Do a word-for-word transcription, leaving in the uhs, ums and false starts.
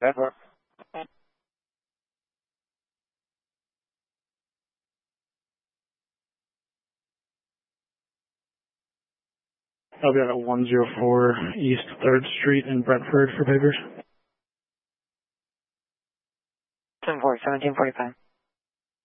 Bedford. I'll be at one oh four East third Street in Brentford for papers. ten four, seventeen forty-five.